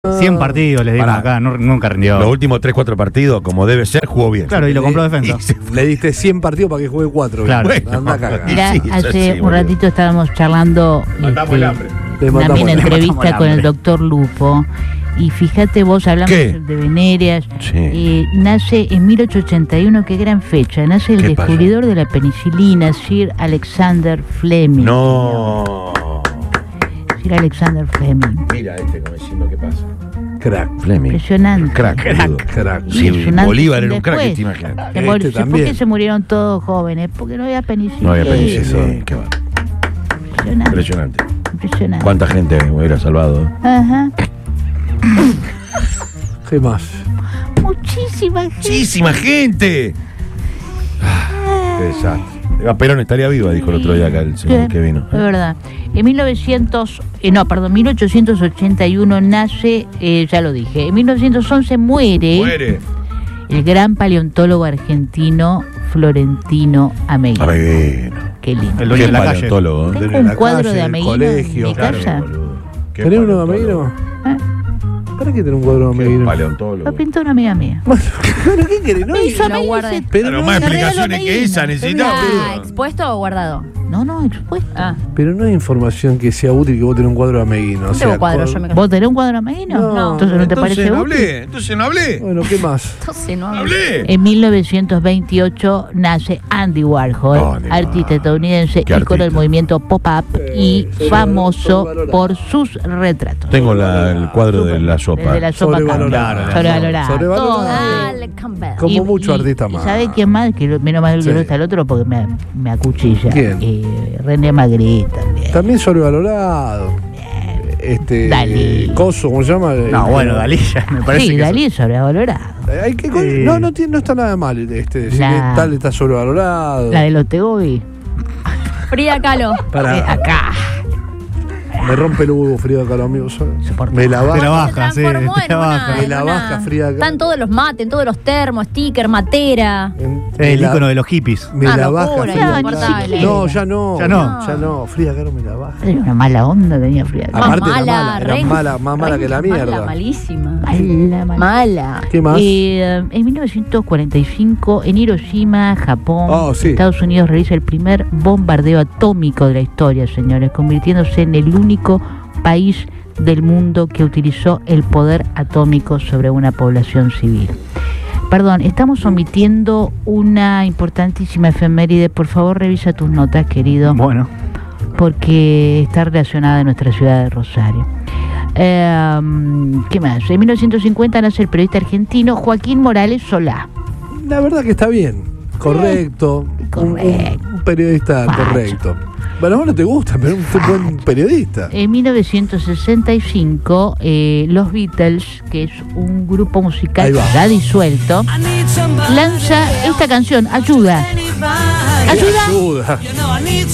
100 partidos le dimos acá, nunca rindió. Los últimos 3-4 partidos, como debe ser, jugó bien. Claro, y lo compró defensa. Le diste 100 partidos para que juegue 4. Claro. Bueno, anda a cagar. Mirá, Sí, hace un ratito estábamos charlando el hambre. también Le entrevista con el doctor Lupo. Y fíjate vos, hablamos ¿Qué? de venerias. Sí. Nace en 1881, qué gran fecha. Nace el ¿Qué pasó? descubridor de la penicilina, Sir Alexander Fleming. No. Sir Alexander Fleming. Mira como diciendo qué pasa. Crack. Fleming. Impresionante. Crack. Y Si es un Bolívar antes y era un crack, después. ¿te imaginas? ¿Por qué también. se murieron todos jóvenes? Porque no había penicilina. No había penicilina. Qué va. Impresionante. Impresionante. ¿Cuánta gente hubiera salvado? Ajá. ¿Qué más? Muchísima gente. ¡Muchísima gente! Qué desastre. Eva Perón estaría viva, dijo el otro día acá el señor que vino. Es verdad. En 1881 nace, ya lo dije, en 1911 muere el gran paleontólogo argentino Florentino Ameguino. Ameguino. Qué lindo. El dueño de la calle. paleontólogo. Tengo de un la cuadro calle, de del Ameguino colegio, en mi claro, casa. ¿Tenés uno de Ameguino? ¿Eh? ¿Para qué tenés un cuadro de Qué Ameguino? paleontólogo. Lo pintó una amiga mía. Bueno, ¿qué querés? No, Hizo lo Ameguino, guardé. ese- pero Pero no, más me regaló explicaciones que Ameguino. esa necesitamos. ¿Expuesto o guardado? No, expuesto. Ah, pero no hay información que sea útil que vos tenés un cuadro de Ameguino. no tengo cuadro, yo me ¿Vos tenés un cuadro de Ameguino? No. Entonces no te parece no útil. hablé. Entonces no hablé. Bueno, ¿qué más? Entonces no Hablé. En 1928 nace Andy Warhol, Oh, Andy artista Warhol. estadounidense, Qué ícono del artista. movimiento pop-up y famoso por sus retratos. Tengo el cuadro de la sopa. De la sopa Sobrevalorado. Campbell. Sobrevalorado. Sobrevalorado. Todas. Al Campbell. Como mucho artista más. ¿Sabe quién más? Que menos mal que Sí. no está el otro porque me acuchilla. ¿Quién? René Magritte también. También sobrevalorado. Dalí. Coso, ¿cómo se llama? No, bueno, Dalí ya me parece Sí, que Dalí es sobrevalorado. Hay que Sí. no está nada mal decir que La- tal está sobrevalorado. La de los Tegobi. Frida Kahlo. Para, Acá. me rompe el huevo Frida Kahlo, amigo. Insoportable. Me la Te la baja. baja, sí, transformó te en la una- baja. Me la baja Frida Kahlo. Están todos los mates, en todos los termos, sticker, matera. El ícono de los hippies. Me la baja locura, Frida insoportable. Kahlo. No, ya no. Ya no. Ya no. Frida Kahlo me la baja. Era una mala onda tenía Frida Kahlo. Aparte Más era mala, mala, era re- mala, más mala que la mierda. Mala, malísima. Mala. Mala. ¿Qué más? En 1945, en Hiroshima, Japón, Oh, sí. Estados Unidos realiza el primer bombardeo atómico de la historia, señores, convirtiéndose en el único país del mundo que utilizó el poder atómico sobre una población civil. Perdón, estamos omitiendo una importantísima efeméride. Por favor, revisa tus notas, querido, Bueno, porque está relacionada a nuestra ciudad de Rosario. ¿Qué más? En 1950 nace el periodista argentino Joaquín Morales Solá. La verdad que está bien. Correcto. Correcto. Un periodista Facho. correcto. Bueno, a vos no te gusta, pero un buen periodista. En 1965, los Beatles, que es un grupo musical Ahí va. ya disuelto, lanza esta canción, Ayuda. Ayuda. Ayuda.